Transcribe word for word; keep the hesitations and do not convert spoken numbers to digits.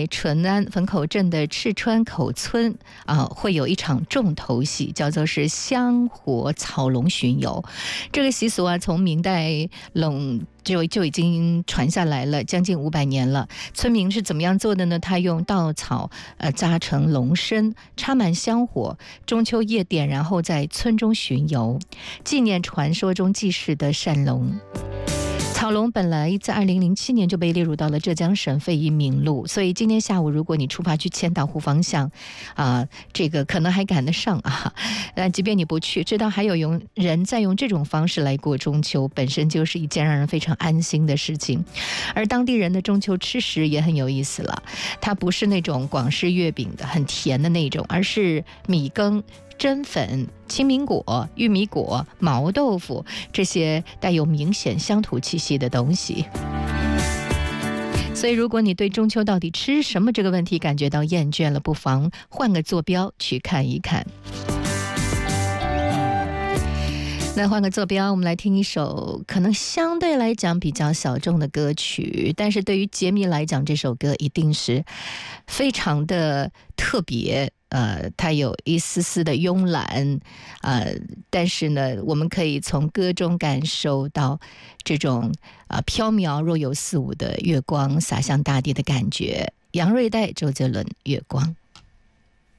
在淳安汾口镇的赤川口村啊，会有一场重头戏，叫做是香火草龙巡游。这个习俗啊，从明代冷就就已经传下来了，将近五百年了。村民是怎么样做的呢？他用稻草呃扎成龙身，插满香火，中秋夜点，然后在村中巡游，纪念传说中记事的善龙。草龙本来在二零零七年就被列入到了浙江省非遗名录，所以今天下午如果你出发去千岛湖方向，啊、呃，这个可能还赶得上啊。但即便你不去，知道还有用人在用这种方式来过中秋，本身就是一件让人非常安心的事情。而当地人的中秋吃食也很有意思了，它不是那种广式月饼的很甜的那种，而是米羹、蒸粉、青苹果、玉米果、毛豆腐，这些带有明显乡土气息的东西。所以如果你对中秋到底吃什么这个问题感觉到厌倦了，不妨换个坐标去看一看。那换个坐标，我们来听一首可能相对来讲比较小众的歌曲，但是对于杰迷来讲，这首歌一定是非常的特别。呃，它有一丝丝的慵懒，呃，但是呢，我们可以从歌中感受到这种呃飘渺若有似无的月光洒向大地的感觉。杨瑞代、周杰伦，《月光》。